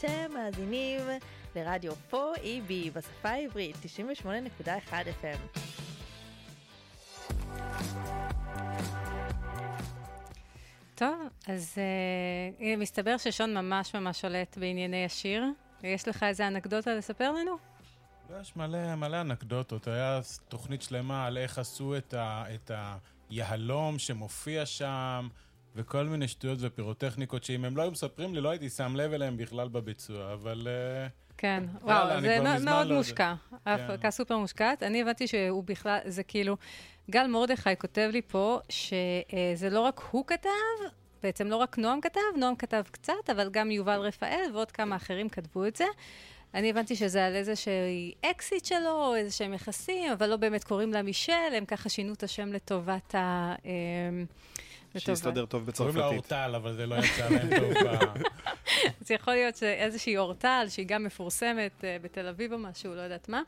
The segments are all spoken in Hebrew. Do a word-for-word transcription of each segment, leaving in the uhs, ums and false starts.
אתם מאזינים לרדיו פור אי בי בשפה העברית תשעים ושמונה נקודה אחת אף אם. טוב, אז uh, מסתבר ששון ממש ממש שולט בענייני השיר. יש לך איזה אנקדוטה לספר לנו? יש מלא, מלא אנקדוטות. היה תוכנית שלמה על איך עשו את, ה, את היהלום שמופיע שם, וכל מיני שטויות ופירוטכניקות שאם הם לא היו מספרים לי, לא הייתי שם לב אליהם בכלל בביצוע, אבל... כן, וואו, זה מאוד מושקע. הפקה סופר מושקעת. אני הבנתי שהוא בכלל, זה כאילו, גל מרדכי כותב לי פה, שזה לא רק הוא כתב, בעצם לא רק נועם כתב, נועם כתב קצת, אבל גם יובל רפאל ועוד כמה אחרים כתבו את זה. אני הבנתי שזה על איזושהי אקסיט שלו, או איזשהם יחסים, אבל לא באמת קוראים לה מישל, הם ככה שינו את השם לטובת ה... שיסתדר טוב בצרפתית. קוראים לה אורטל, אבל זה לא יצא להם טוב. זה יכול להיות שאיזושהי אורטל, שהיא גם מפורסמת בתל אביב או משהו, לא יודעת מה.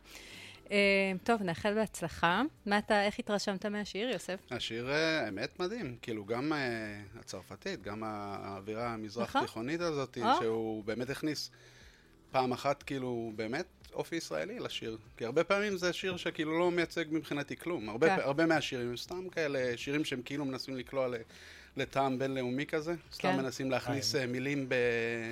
טוב, נאחל בהצלחה. מה אתה, איך התרשמת מהשיר, יוסף? השיר, האמת מדהים. כאילו, גם הצרפתית, גם האווירה המזרח תיכונית הזאת, שהוא באמת הכניס פעם אחת, כאילו, באמת אופי ישראלי לשיר. כי הרבה פעמים זה שיר שכאילו לא מייצג מבחינתי כלום. הרבה, הרבה מהשירים הם סתם כאלה שירים שהם כאילו מנסים לקלוע לטעם בינלאומי כזה. סתם מנסים להכניס מילים ב...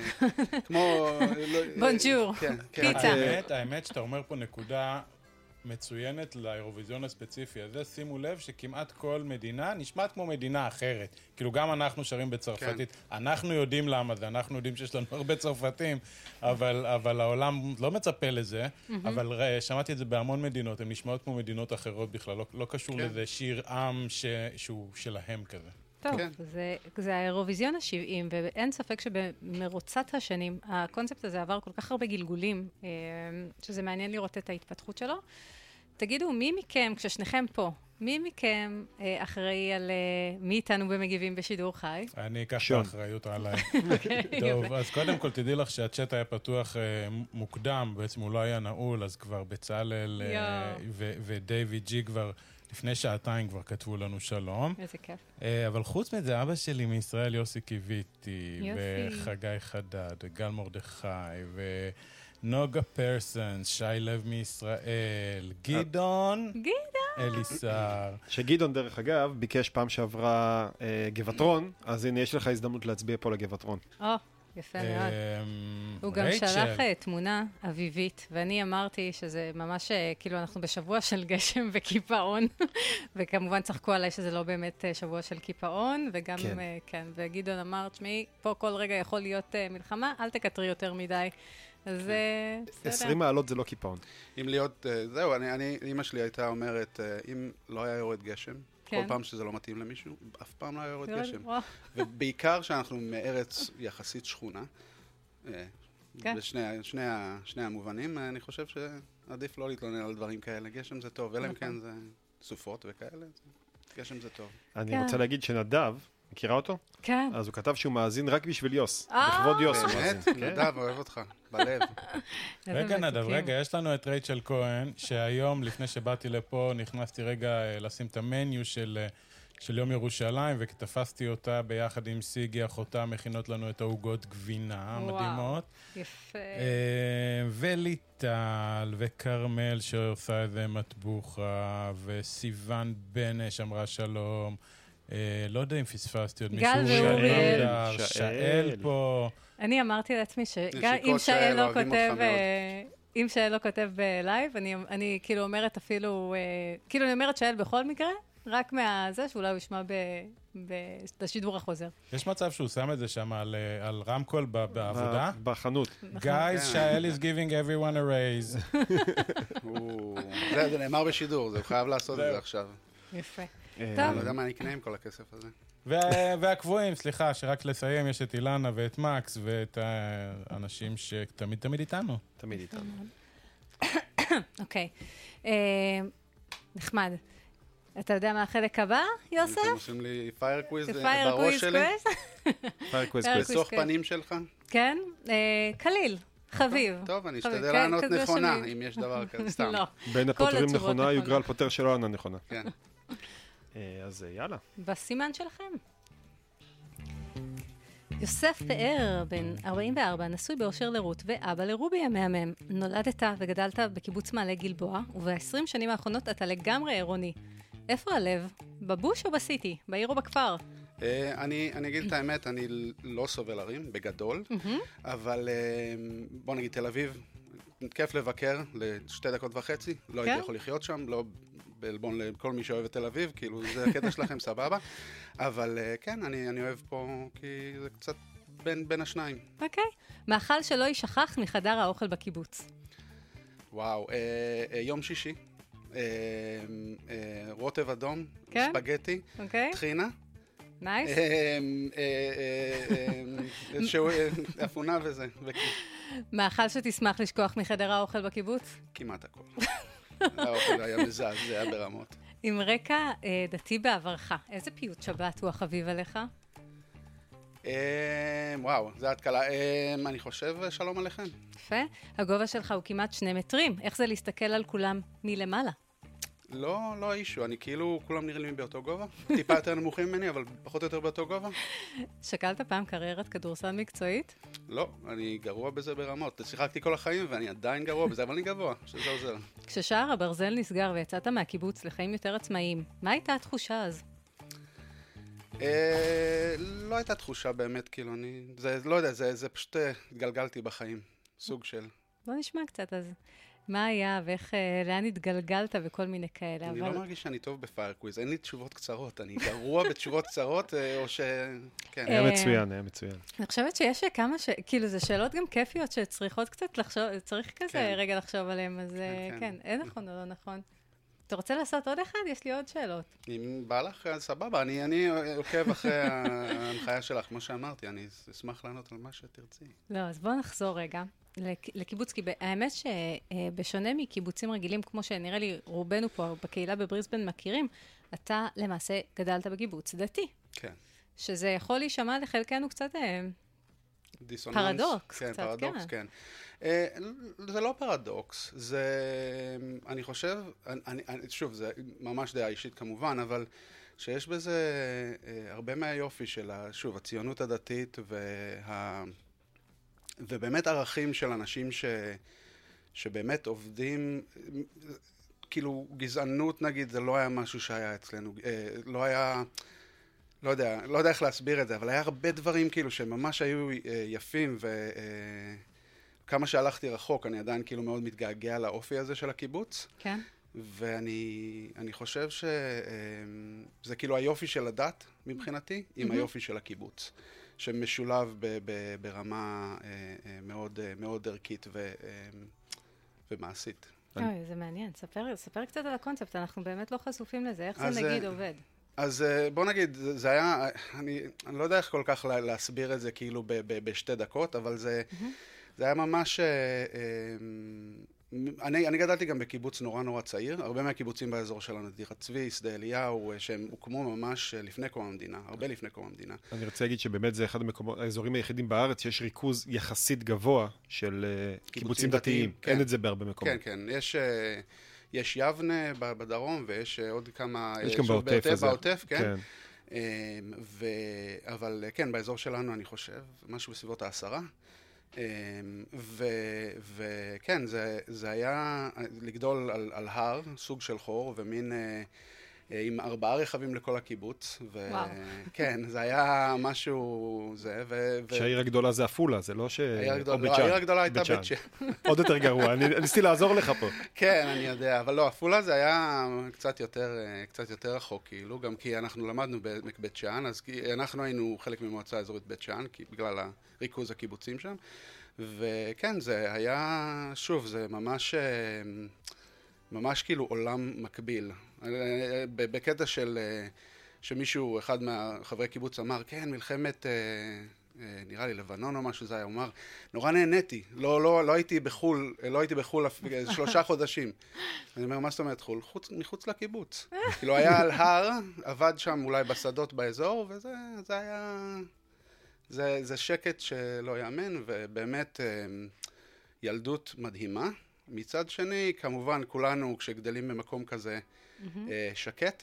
כמו... בונג'ור. פיצה. האמת שאתה אומר פה נקודה מצוינת לאירוויזיון הספציפי הזה. שימו לב שכמעט כל מדינה נשמעת כמו מדינה אחרת. כאילו גם אנחנו שרים בצרפתית. אנחנו יודעים למה זה, אנחנו יודעים שיש לנו הרבה צרפתים, אבל, אבל העולם לא מצפה לזה, אבל שמעתי את זה בהמון מדינות, הן נשמעות כמו מדינות אחרות בכלל, לא, לא קשור לזה שיר עם ש, שהוא שלהם כזה. טוב, זה, זה האירוויזיון ה-שבעים, ואין ספק שבמרוצת השנים, הקונספט הזה עבר כל כך הרבה גלגולים, שזה מעניין לראות את ההתפתחות שלו. תגידו, מי מכם, כששניכם פה, מי מכם אחראי על מי איתנו במגיבים בשידור חי? אני אקח את האחריות עליי. טוב, אז קודם כל תדעי לך שהצ'אט היה פתוח מוקדם, בעצם הוא לא היה נעול, אז כבר בצלאל ודייוויד ג'י כבר... לפני שעתיים כבר כתבו לנו שלום. איזה כיף. אבל חוץ מזה, אבא שלי מישראל יוסי קיוויתי, וחגי חדד, גל מרדכי, ונוגה פרסנס, שי לב מישראל, גדעון, גדעון, אליסר. שגדעון, דרך אגב, ביקש פעם שעברה גבעטרון, אז הנה, יש לך הזדמנות להצביע פה לגבעטרון. או. יפה מאוד. הוא גם שלח תמונה אביבית, ואני אמרתי שזה ממש, כאילו אנחנו בשבוע של גשם וקיפאון, וכמובן צחקו עליי שזה לא באמת שבוע של קיפאון, וגם, כן, וגדעון אמר, תשמעי, פה כל רגע יכול להיות מלחמה, אל תקטרי יותר מדי. אז עשרים מעלות זה לא קיפאון. אם להיות, זהו, אמא שלי הייתה אומרת, אם לא היה יורד גשם, כל פעם שזה לא מתאים למישהו, אף פעם לא היה יורד גשם. ובעיקר שאנחנו מארץ יחסית שכונה, בשני המובנים, אני חושב שעדיף לא להתלונן על דברים כאלה. גשם זה טוב, אלא אם כן זה סופות וכאלה, גשם זה טוב. אני רוצה להגיד שנדב, מכירה אותו? כן. אז הוא כתב שהוא מאזין רק בשביל יוס. לכבוד יוס הוא מאזין. באמת? נדב, אוהב אותך. בלב. רגע נדב, רגע, יש לנו את רייצ'ל כהן, שהיום, לפני שבאתי לפה, נכנסתי רגע לשים את המניו של יום ירושלים, וכתפסתי אותה ביחד עם סיגי, אחותה, מכינות לנו את העוגות גבינה, מדהימות. יפה. וליטל, וקרמל שעושה איזה מטבוחה, וסיוון בנש אמרה שלום. לא יודע אם פספסתי עוד מישהו. גל ואוריאל. שאל פה. אני אמרתי לעצמי שאם שאל לא כותב, אם שאל לא כותב בלייב, אני כאילו אומרת אפילו, כאילו אני אומרת שאל בכל מקרה, רק מהזה שאולי הוא ישמע בשידור החוזר. יש מצב שהוא שם את זה שם על רמקול בעבודה? בחנות. Guys, שאל is giving everyone a raise. זה נאמר בשידור, זה חייב לעשות את זה עכשיו. יפה. אני לא יודע מה נקנה עם כל הכסף הזה. והקבועים, סליחה, שרק לסיים, יש את אילנה ואת מקס ואת האנשים שתמיד תמיד איתנו. תמיד איתנו. אוקיי. נחמד. אתה יודע מה החלק הבא, יוסף? אתם עושים לי פייר קוויז בראש שלי? פייר קוויז קוויז. בסוף פנים שלך? כן, קליל. חביב. טוב, אני אשתדל לענות נכונה, אם יש דבר כזה, סתם. לא. בין הפותרים נכונה, יוגרל פותר שלא ענה נכונה. כן. אז יאללה. בסימן שלכם. יוסף פאר, בן ארבעים וארבע, נשוי באושר לרות ואבא לרובי המהמם. נולדת וגדלת בקיבוץ מעלה גלבוע, וב-עשרים שנים האחרונות אתה לגמרי עירוני. איפה הלב? בבוש או בסיטי? בעיר או בכפר? אני, אני אגיד את האמת, אני לא סובל ערים, בגדול, אבל בוא נגיד תל אביב, כיף לבקר לשתי דקות וחצי, לא הייתי יכול לחיות שם, לא בעלבון לכל מי שאוהב את תל אביב, כאילו זה הקטע שלכם סבבה, אבל כן, אני, אני אוהב פה כי זה קצת בין, בין השניים. אוקיי. מאכל שלא יישכח מחדר האוכל בקיבוץ. וואו, אה, אה, יום שישי, אה, אה, רוטב אדום, כן? ספגטי, אוקיי. טחינה. נייס. שהוא אפונה וזה. מאכל שתשמח לשכוח מחדר האוכל בקיבוץ? כמעט הכל. האוכל היה מזעזע, זה היה ברמות. עם רקע דתי בעברך, איזה פיוט שבת הוא החביב עליך? וואו, זה התקלה. אני חושב שלום עליכם. יפה. הגובה שלך הוא כמעט שני מטרים. איך זה להסתכל על כולם מלמעלה? לא, לא אישו, אני כאילו, כולם נראים לי באותו גובה. טיפה יותר נמוכים ממני, אבל פחות או יותר באותו גובה. שקלת פעם קריירת כדורסל מקצועית? לא, אני גרוע בזה ברמות. שיחקתי כל החיים ואני עדיין גרוע בזה, אבל אני גבוה, שזה עוזר. כששער הברזל נסגר ויצאת מהקיבוץ לחיים יותר עצמאיים, מה הייתה התחושה אז? לא הייתה תחושה באמת, כאילו, אני... לא יודע, זה פשוט התגלגלתי בחיים, סוג של... בוא נשמע קצת אז. מה היה ואיך, לאן התגלגלת וכל מיני כאלה, אני אבל... לא מרגיש שאני טוב בפייר קוויז, אין לי תשובות קצרות, אני גרוע בתשובות קצרות, או ש... כן. היה מצוין, היה מצוין. אני חושבת שיש כמה ש... כאילו, זה שאלות גם כיפיות שצריכות קצת לחשוב, צריך כזה רגע לחשוב עליהן, אז כן, אין נכון או לא נכון. אתה רוצה לעשות עוד אחד? יש לי עוד שאלות. אם בא לך, סבבה, אני עוקב אחרי ההנחיה שלך, כמו שאמרתי, אני אשמח לענות על מה שתרצי. לא, אז בואו נחזור רגע. לקיבוץ, כי האמת שבשונה מקיבוצים רגילים, כמו שנראה לי רובנו פה בקהילה בבריסבן מכירים, אתה למעשה גדלת בקיבוץ דתי. כן. שזה יכול להישמע לחלקנו קצת דיסוננס. פרדוקס. כן, קצת, פרדוקס, כן. כן. זה לא פרדוקס, זה, אני חושב, אני, שוב, זה ממש דעה אישית כמובן, אבל שיש בזה הרבה מהיופי של, שוב, הציונות הדתית וה... ובאמת ערכים של אנשים ש... שבאמת עובדים, כאילו גזענות נגיד, זה לא היה משהו שהיה אצלנו, לא היה, לא יודע, לא יודע איך להסביר את זה, אבל היה הרבה דברים כאילו שממש היו יפים, וכמה שהלכתי רחוק, אני עדיין כאילו מאוד מתגעגע לאופי הזה של הקיבוץ. כן. ואני אני חושב שזה כאילו היופי של הדת מבחינתי, עם היופי של הקיבוץ. שמשולב ב- ב- ברמה אה, אה, מאוד, אה, מאוד ערכית ו- אה, ומעשית. אוי, זה מעניין. ספר, ספר קצת על הקונספט, אנחנו באמת לא חשופים לזה. איך אז, זה נגיד עובד? אז בוא נגיד, זה, זה היה, אני, אני לא יודע איך כל כך לה, להסביר את זה כאילו ב- ב- בשתי דקות, אבל זה, mm-hmm. זה היה ממש... אה, אה, אני, אני גדלתי גם בקיבוץ נורא נורא צעיר, הרבה מהקיבוצים באזור שלנו, דירת צבי, שדה אליהו, שהם הוקמו ממש לפני קום המדינה, הרבה לפני קום המדינה. אני רוצה להגיד שבאמת זה אחד המקומות, האזורים היחידים בארץ, שיש ריכוז יחסית גבוה של קיבוצים, קיבוצים דתיים. דתיים. כן. אין את זה בהרבה מקומות. כן, כן. יש, יש יבנה בדרום, ויש עוד כמה... יש גם בעוטף הזה. בעוטף, כן. כן. ו... אבל כן, באזור שלנו אני חושב, משהו בסביבות העשרה. וכן, זה, זה היה לגדול על, על הר, סוג של חור, ומין עם ארבעה רכבים לכל הקיבוץ. וכן, זה היה משהו זה. שהעיר הגדולה זה אפולה, זה לא ש... העיר הגדולה הייתה בית שאן. עוד יותר גרוע, אני ניסיתי לעזור לך פה. כן, אני יודע, אבל לא, אפולה זה היה קצת יותר, קצת יותר רחוק, כאילו, גם כי אנחנו למדנו בעמק בית שאן, אז אנחנו היינו חלק ממועצה אזורית בית שאן, בגלל ריכוז הקיבוצים שם, וכן, זה היה, שוב, זה ממש, ממש כאילו עולם מקביל. בקטע של, שמישהו, אחד מהחברי קיבוץ אמר, כן, מלחמת, נראה לי לבנון או משהו זה היה, הוא אמר, נורא נהניתי, לא, לא, לא הייתי בחול, לא הייתי בחול שלושה חודשים. אני אומר, מה זאת אומרת חול? חוץ, מחוץ לקיבוץ. כאילו היה על הר, עבד שם אולי בשדות באזור, וזה זה היה... זה, זה שקט שלא יאמן, ובאמת ילדות מדהימה. מצד שני, כמובן, כולנו, כשגדלים במקום כזה mm-hmm. שקט,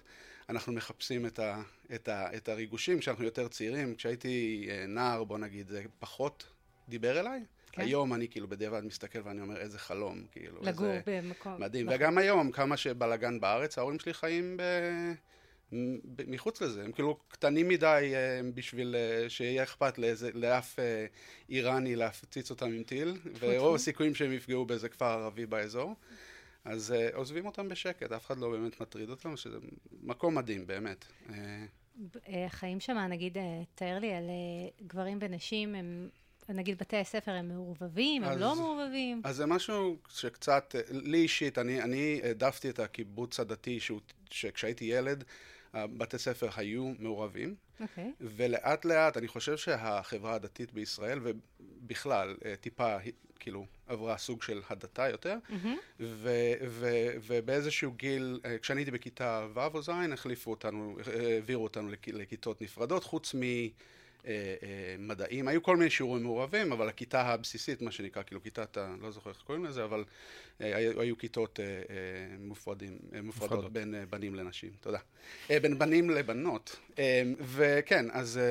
אנחנו מחפשים את, ה, את, ה, את הריגושים כשאנחנו יותר צעירים. כשהייתי נער, בוא נגיד, זה פחות דיבר אליי. כן. היום אני כאילו בדיעבד מסתכל ואני אומר איזה חלום, כאילו. לגור במקום. מדהים. בחיים. וגם היום, כמה שבלגן בארץ, ההורים שלי חיים ב... מחוץ לזה, הם כאילו קטנים מדי בשביל שיהיה אכפת לאף איראני להפציץ אותם עם טיל, ורוב הסיכויים שהם יפגעו באיזה כפר ערבי באזור, אז עוזבים אותם בשקט, אף אחד לא באמת מטריד אותם, שזה מקום מדהים, באמת. החיים שם, נגיד, תאר לי על גברים ונשים, הם... נגיד בתי הספר הם מעורבבים, הם לא מעורבבים. אז זה משהו שקצת, לי אישית, אני, אני העדפתי את הקיבוץ הדתי, שכשהייתי ילד, בתי ספר היו מעורבים. Okay. ולאט לאט, אני חושב שהחברה הדתית בישראל, ובכלל, טיפה, כאילו, עברה סוג של הדתה יותר, mm-hmm. ו- ו- ובאיזשהו גיל, כשאני הייתי בכיתה ו' או ז', החליפו אותנו, העבירו אותנו לכיתות נפרדות, חוץ מ... מדעים, היו כל מיני שיעורים מעורבים, אבל הכיתה הבסיסית, מה שנקרא, כאילו כיתת, לא זוכר איך קוראים לזה, אבל היו כיתות מופרדים, מופרדות בין בנים לנשים, תודה. בין בנים לבנות, וכן, אז,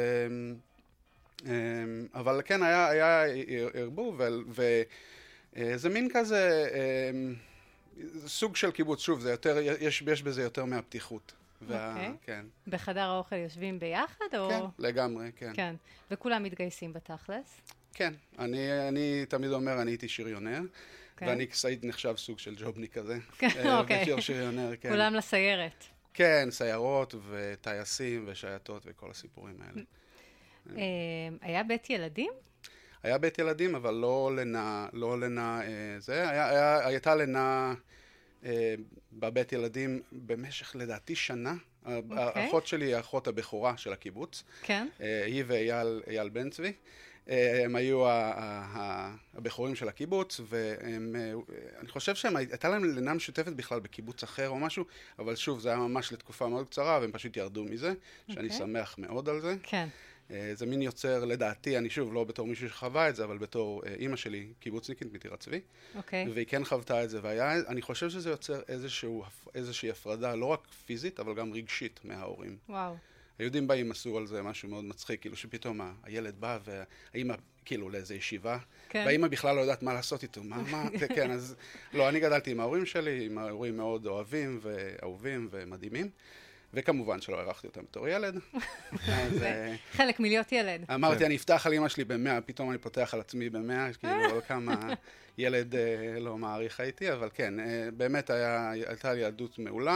אבל כן, היה, היה ערבוב, וזה מין כזה, סוג של קיבוץ, שוב, זה יותר, יש, יש בזה יותר מהפתיחות. וה... אוקיי. כן. בחדר האוכל יושבים ביחד, או... כן, לגמרי, כן. כן. וכולם מתגייסים בתכלס? כן. אני, אני תמיד אומר, אני הייתי שריונר, כן. ואני קסאית נחשב סוג של ג'ובני כזה. כן, אוקיי. ושיר שריונר, כן. כולם לסיירת. כן, סיירות וטייסים ושייטות וכל הסיפורים האלה. היה בית ילדים? היה בית ילדים, אבל לא לנה, לא לנה, זה, היה, היה, הייתה לנה... בבית ילדים במשך לדעתי שנה. Okay. האחות שלי היא האחות הבכורה של הקיבוץ. כן. Okay. היא ואייל אייל בן צבי. הם היו הבכורים של הקיבוץ, ואני חושב שהייתה להם לינה משותפת בכלל בקיבוץ אחר או משהו, אבל שוב, זה היה ממש לתקופה מאוד קצרה, והם פשוט ירדו מזה, okay. שאני שמח מאוד על זה. כן. Okay. זה מין יוצר, לדעתי, אני שוב, לא בתור מישהו שחווה את זה, אבל בתור אימא שלי, קיבוצניקית מטירת צבי. אוקיי. והיא כן חוותה את זה, והיה, אני חושב שזה יוצר איזשהו, איזושהי הפרדה, לא רק פיזית, אבל גם רגשית מההורים. וואו. היהודים באים עשו על זה משהו מאוד מצחיק, כאילו שפתאום הילד בא, והאימא, כאילו, לאיזו ישיבה, כן. והאימא בכלל לא יודעת מה לעשות איתו, מה, מה, כן, אז, לא, אני גדלתי עם ההורים שלי, עם ההורים מאוד אוהבים ואהובים ומדהימים. וכמובן שלא ערכתי אותם בתור ילד. חלק מלהיות ילד. אמרתי, אני אפתח על אמא שלי במאה, פתאום אני פותח על עצמי במאה, כאילו כמה ילד לא מעריך הייתי, אבל כן, באמת הייתה לי ילדות מעולה,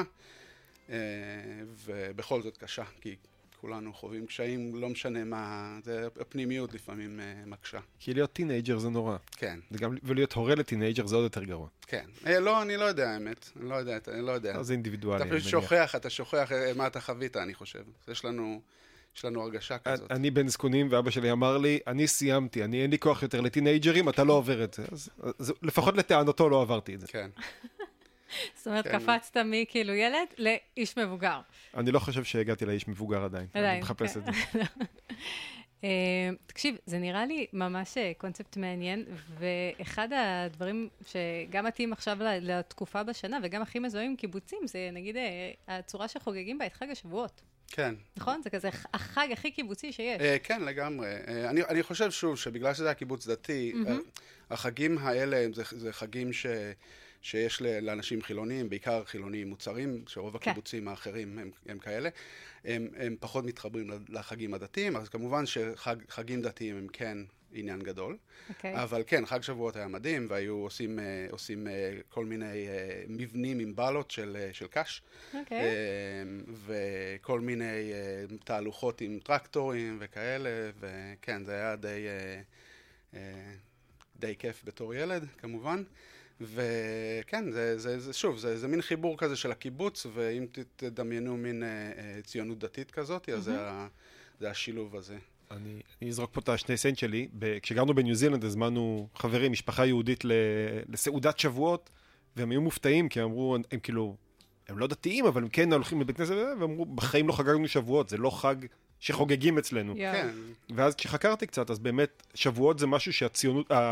ובכל זאת קשה, כי כולנו חווים קשיים, לא משנה מה, זה הפנימיות לפעמים מקשה. כי להיות טינאג'ר זה נורא. כן. ולהיות הורה לטינאג'ר זה עוד יותר גרוע. כן. לא, אני לא יודע האמת. אני לא יודע, אני לא יודע. זה אינדיבידואלי. אתה פשוט שוכח, אתה שוכח מה אתה חווית, אני חושב. יש לנו, יש לנו הרגשה כזאת. אני בן זקונים, ואבא שלי אמר לי, אני סיימתי, אני אין לי כוח יותר לטינאג'רים, אתה לא עובר את זה. אז לפחות לטענתו לא עברתי את זה. כן. זאת אומרת, קפצת מכאילו ילד לאיש מבוגר. אני לא חושב שהגעתי לאיש מבוגר עדיין. אני מחפש את זה. תקשיב, זה נראה לי ממש קונספט מעניין, ואחד הדברים שגם מתאים עכשיו לתקופה בשנה, וגם הכי מזוהים עם קיבוצים, זה נגיד הצורה שחוגגים בה את חג השבועות. כן. נכון? זה כזה החג הכי קיבוצי שיש. כן, לגמרי. אני חושב שוב שבגלל שזה הקיבוץ דתי, החגים האלה זה חגים ש... שיש לאנשים חילוניים, בעיקר חילוניים מוצרים, שרוב הקיבוצים האחרים הם, הם כאלה, הם, הם פחות מתחברים לחגים הדתיים, אז כמובן שחגים דתיים הם כן עניין גדול, okay. אבל כן, חג שבועות היה מדהים, והיו עושים, עושים כל מיני מבנים עם בלות של, של קש, okay. וכל מיני תהלוכות עם טרקטורים וכאלה, וכן, זה היה די, די כיף בתור ילד, כמובן. וכן, זה, זה, זה, שוב, זה, זה מין חיבור כזה של הקיבוץ, ואם תדמיינו מין אה, ציונות דתית כזאת, אז mm-hmm. זה, זה השילוב הזה. אני, אני אזרוק פה את השני סנט שלי. ב, כשגרנו בניו זילנד, הזמנו חברים, משפחה יהודית לסעודת שבועות, והם היו מופתעים, כי אמרו, הם כאילו, הם לא דתיים, אבל הם כן הולכים לבית כנסת, ואמרו, בחיים לא חגגנו שבועות, זה לא חג שחוגגים אצלנו. כן. ואז כשחקרתי קצת, אז באמת, שבועות זה משהו שהציונות...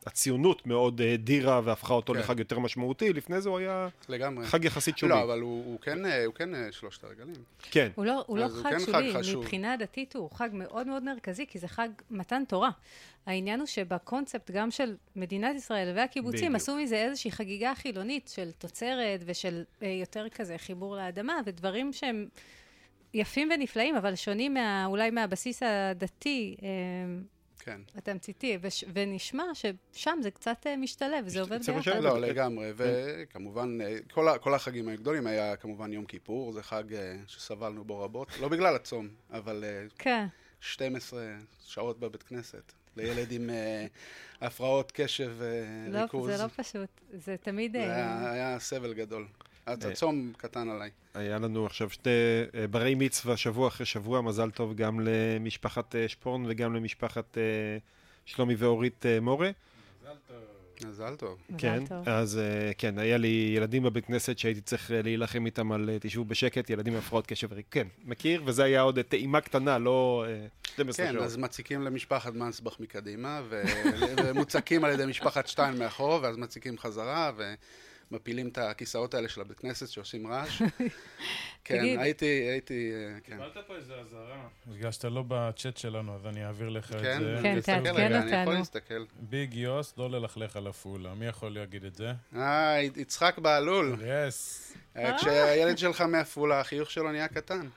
הציונות מאוד דירה והפכה אותו לחג יותר משמעותי, לפני זה הוא היה חג יחסית שולי. לא, אבל הוא כן שלושת הרגלים. כן. הוא לא חג שולי, מבחינה דתית הוא חג מאוד מאוד מרכזי, כי זה חג מתן תורה. העניין הוא שבקונספט גם של מדינת ישראל והקיבוצים עשו מזה איזושהי חגיגה חילונית של תוצרת ושל יותר כזה חיבור לאדמה, ודברים שהם יפים ונפלאים, אבל שונים אולי מהבסיס הדתי, כן. התמציתי, ונשמע ששם זה קצת משתלב, וזה עובד ביחד. לא, לגמרי, וכמובן, כל החגים הגדולים היה כמובן יום כיפור, זה חג שסבלנו בו רבות, לא בגלל הצום, אבל שתים עשרה שעות בבית כנסת, לילד עם הפרעות קשב וריכוז. לא, זה לא פשוט, זה תמיד... זה היה סבל גדול. הצום קטן עליי. היה לנו עכשיו שתי ברי מצווה שבוע אחרי שבוע, מזל טוב גם למשפחת שפורן וגם למשפחת שלומי ואורית מורה. מזל טוב. מזל טוב. כן, אז כן, היה לי ילדים בבית כנסת שהייתי צריך להילחם איתם על תשבו בשקט, ילדים עם הפרעות קשב וריכוז. כן, מכיר, וזה היה עוד טעימה קטנה, לא שתים עשרה שעות. כן, אז מציקים למשפחת מנסבך מקדימה, ומוצקים על ידי משפחת שטיין מאחור, ואז מציקים חזרה, ו... מפילים את הכיסאות האלה של הבית כנסת שעושים רעש. כן, הייתי, הייתי, כן. קיבלת פה איזה עזרה. בגלל שאתה לא בצ'אט שלנו, אז אני אעביר לך את כן, זה. כן, תעדכן אותנו. אני יכול להסתכל. ביג יוס, לא ללכלך על הפעולה. מי יכול להגיד את זה? אה, יצחק בעלול. יס. כשהילד שלך מהפעולה, החיוך שלו נהיה קטן.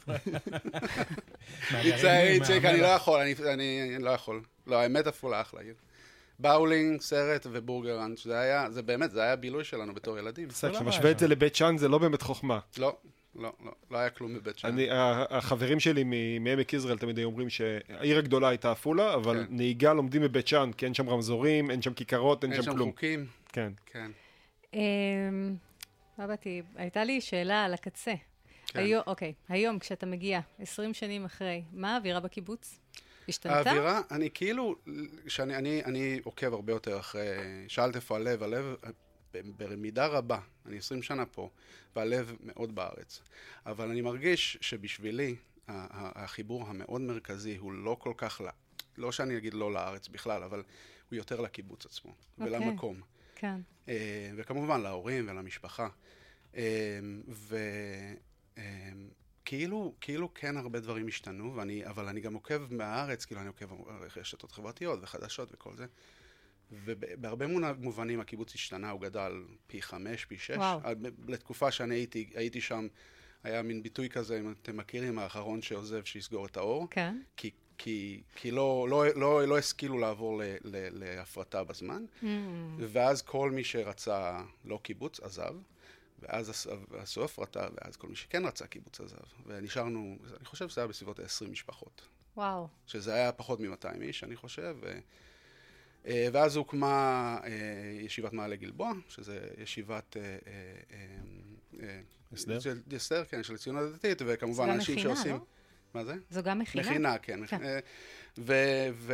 יצחק, אני לא יכול, אני לא יכול. לא, האמת הפעולה אחלה. באולינג, סרט ובורגר ראנץ', זה היה, זה באמת, זה היה בילוי שלנו בתור ילדים. כשמשווה את זה לבית שאן, זה לא באמת חוכמה. לא, לא, לא, לא היה כלום בבית שאן. החברים שלי מעמק יזרעאל תמיד היו אומרים שהעיר הגדולה הייתה עפולה, אבל נהיגה לומדים בבית שאן, כי אין שם רמזורים, אין שם כיכרות, אין שם כלום. אין שם חוקים. כן. כן. מה באתי, הייתה לי שאלה על הקצה. אוקיי, היום כשאתה מגיע, עשרים שנים אחרי, מה האווירה בקיבוץ? השתנתה? האווירה, אני כאילו, שאני, אני, אני עוקב הרבה יותר אחרי, שאלת איפה הלב, הלב במידה רבה, אני עשרים שנה פה, והלב מאוד בארץ. אבל אני מרגיש שבשבילי, החיבור המאוד מרכזי הוא לא כל כך, לא שאני אגיד לא לארץ בכלל, אבל הוא יותר לקיבוץ עצמו, okay. ולמקום. כן. וכמובן להורים ולמשפחה. ו... כאילו, כאילו כן הרבה דברים השתנו, ואני, אבל אני גם עוקב מהארץ, כאילו אני עוקב רשתות חברתיות וחדשות וכל זה, ובהרבה מובנים הקיבוץ השתנה, הוא גדל פי חמש, פי שש. וואו. לתקופה שאני הייתי, הייתי שם, היה מין ביטוי כזה, אם אתם מכירים, האחרון שעוזב שיסגור את האור. כן. כי, כי, כי לא, לא, לא, לא השכילו לעבור ל, ל, להפרטה בזמן, mm. ואז כל מי שרצה לא קיבוץ עזב. ואז עשו הפרטה, ואז כל מי שכן רצה קיבוץ עזב. ונשארנו, אני חושב שזה היה בסביבות עשרים משפחות. וואו. שזה היה פחות מ-מאתיים איש, אני חושב. ו... ואז הוקמה ישיבת מעלה גלבוע, שזה ישיבת... הסדר? הסדר, כן, של הציונות הדתית, וכמובן אנשים מכינה, שעושים... לא? מה זה? זו גם מכינה? מכינה, כן. כן. ו... ו...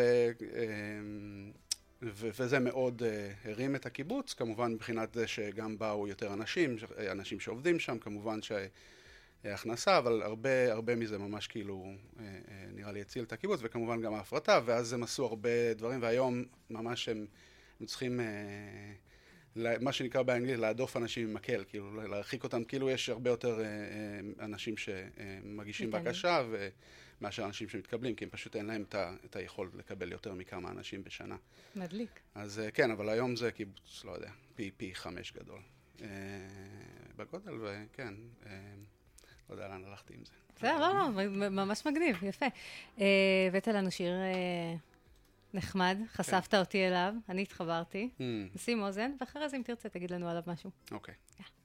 ו- וזה מאוד uh, הרים את הקיבוץ, כמובן מבחינת זה שגם באו יותר אנשים, אנשים שעובדים שם, כמובן שהכנסה, אבל הרבה, הרבה מזה ממש כאילו uh, uh, נראה לי הציל את הקיבוץ, וכמובן גם ההפרטה, ואז הם עשו הרבה דברים, והיום ממש הם, הם צריכים, uh, מה שנקרא באנגלית, להדוף אנשים עם מקל, כאילו להרחיק אותם, כאילו יש הרבה יותר uh, uh, אנשים שמגישים בקשה, ו... מאשר אנשים שמתקבלים, כי הם פשוט אין להם את היכולת לקבל יותר מכמה אנשים בשנה. מדליק. אז כן, אבל היום זה קיבוץ, לא יודע, פי פי חמש גדול. בגודל, וכן, לא יודע לאן הלכתי עם זה. זה, לא, לא, ממש מגניב, יפה. הבאת לנו שיר נחמד, חשפת אותי אליו, אני התחברתי. נשים אוזן, ואחרי זה אם תרצה, תגיד לנו עליו משהו. אוקיי.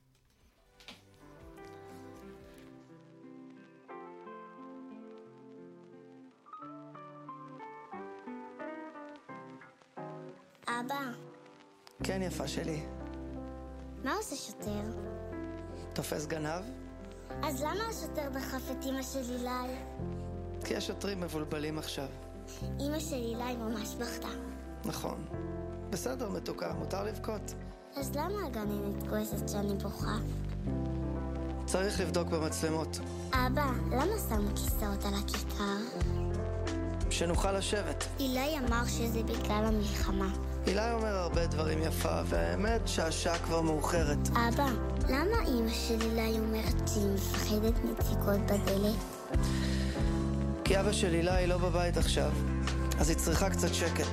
אבא. כן, יפה שלי. מה עושה שוטר? תופס גנב? אז למה השוטר דחף את אמא של אילי? כי השוטרים מבולבלים עכשיו. אמא של אילי ממש בכתה. נכון. בסדר, מתוקה, מותר לבכות. אז למה הגננת כועסת שאני בוכה? צריך לבדוק במצלמות. אבא, למה שמו כיסאות על הכיכר? שנוכל לשבת. אילי אמר שזה בגלל המלחמה. אילי אומר הרבה דברים יפה, והאמת שהשעה כבר מאוחרת. אבא, למה אמא של אילי אומרת שהיא מפחדת מדפיקות בדלת? כי אבא של אילי לא בבית עכשיו, אז היא צריכה קצת שקט.